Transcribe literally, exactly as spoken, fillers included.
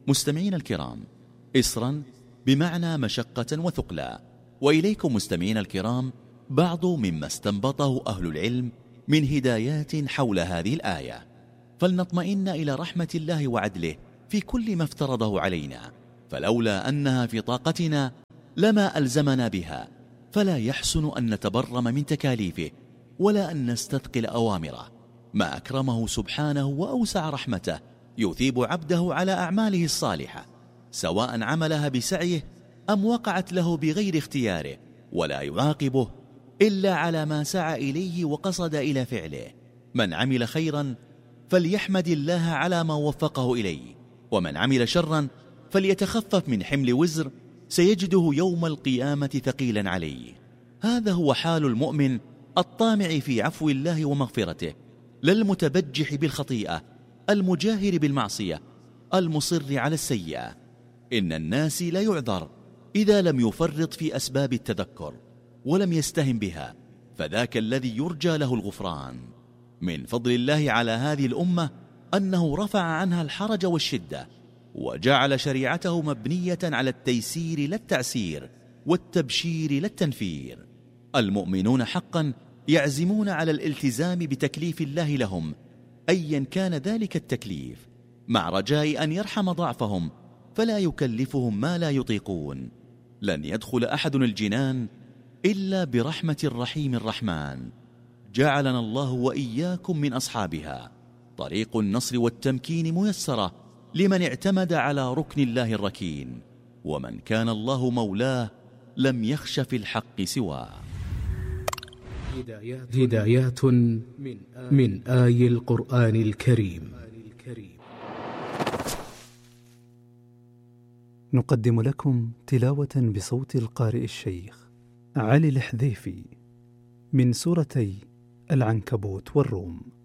مستمعين الكرام، إسرا بمعنى مشقة وثقلا. وإليكم مستمعين الكرام بعض مما استنبطه أهل العلم من هدايات حول هذه الآية. فلنطمئن إلى رحمة الله وعدله في كل ما افترضه علينا، فلولا أنها في طاقتنا لما ألزمنا بها، فلا يحسن أن نتبرم من تكاليفه ولا أن نستثقل أوامره. ما أكرمه سبحانه وأوسع رحمته يثيب عبده على أعماله الصالحة، سواء عملها بسعيه أم وقعت له بغير اختياره، ولا يعاقبه إلا على ما سعى إليه وقصد إلى فعله. من عمل خيرا فليحمد الله على ما وفقه إليه، ومن عمل شرا فليتخفف من حمل وزر سيجده يوم القيامة ثقيلا عليه. هذا هو حال المؤمن الطامع في عفو الله ومغفرته، لا المتبجح بالخطيئة المجاهر بالمعصية المصر على السيئة. إن الناس لا يعذر إذا لم يفرط في أسباب التذكر ولم يستهم بها، فذاك الذي يرجى له الغفران. من فضل الله على هذه الأمة أنه رفع عنها الحرج والشدة، وجعل شريعته مبنية على التيسير لا التعسير، والتبشير لا التنفير. المؤمنون حقا يعزمون على الالتزام بتكليف الله لهم أيا كان ذلك التكليف، مع رجاء أن يرحم ضعفهم فلا يكلفهم ما لا يطيقون. لن يدخل أحد الجنان إلا برحمة الرحيم الرحمن، جعلنا الله وإياكم من أصحابها. طريق النصر والتمكين ميسرة لمن اعتمد على ركن الله الركين، ومن كان الله مولاه لم يخش في الحق سواه. هدايات من آي القرآن الكريم. نقدم لكم تلاوة بصوت القارئ الشيخ علي الحذيفي من سورتي العنكبوت والروم.